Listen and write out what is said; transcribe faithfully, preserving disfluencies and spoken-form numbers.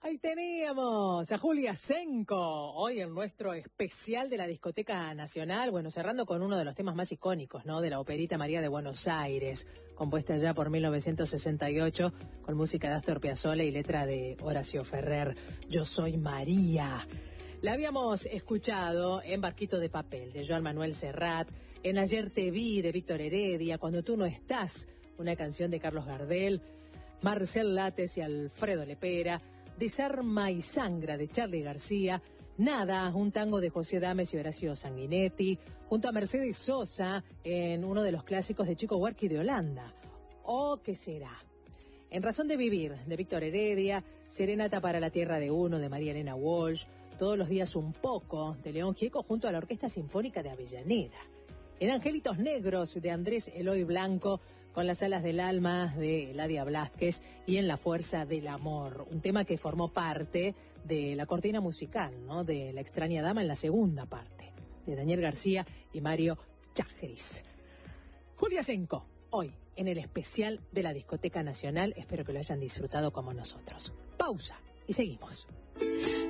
Ahí teníamos a Julia Senko, hoy en nuestro especial de la Discoteca Nacional, bueno, cerrando con uno de los temas más icónicos, ¿no?, de la Operita María de Buenos Aires, compuesta ya por mil novecientos sesenta y ocho, con música de Astor Piazzolla y letra de Horacio Ferrer, Yo soy María. La habíamos escuchado en Barquito de Papel, de Joan Manuel Serrat, en Ayer te vi, de Víctor Heredia, Cuando tú no estás, una canción de Carlos Gardel, Marcel Lates y Alfredo Lepera, Desarma y Sangra, de Charly García, Nada, un tango de José Dames y Horacio Sanguinetti, junto a Mercedes Sosa, en uno de los clásicos de Chico Buarque y de Holanda, ¿O qué será? En Razón de Vivir, de Víctor Heredia, Serenata para la Tierra de Uno, de María Elena Walsh, Todos los días un poco, de León Gieco, junto a la Orquesta Sinfónica de Avellaneda. En Angelitos Negros, de Andrés Eloy Blanco, con Las alas del alma, de Ladia Blasquez, y En la fuerza del amor, un tema que formó parte de la cortina musical, ¿no?, de La extraña dama en la segunda parte, de Daniel García y Mario Chagris. Julia Senko, hoy en el especial de la Discoteca Nacional, espero que lo hayan disfrutado como nosotros. Pausa y seguimos.